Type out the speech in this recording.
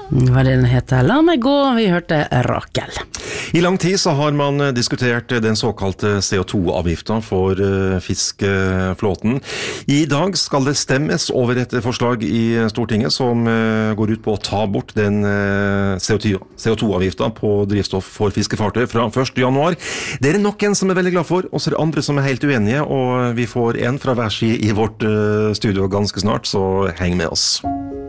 Hva den heter? La meg gå, vi hørte Rakel. I lang tid så har man diskutert den såkalte CO2-avgiften for fiskeflåten. I dag skal det stemmes over et forslag i Stortinget som går ut på å ta bort den CO2-avgiften på drivstoff for fiskefartøy fra 1. januar. Det er nok en som er veldig glad for, og så er det andre som er helt uenige, og vi får en fra hver side i vårt studio ganske snart, så heng med oss.